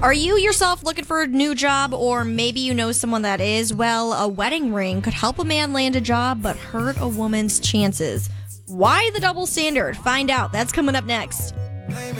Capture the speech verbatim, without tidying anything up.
Are you yourself looking for a new job, or maybe you know someone that is? Well, a wedding ring could help a man land a job but hurt a woman's chances. Why the double standard? Find out. That's coming up next.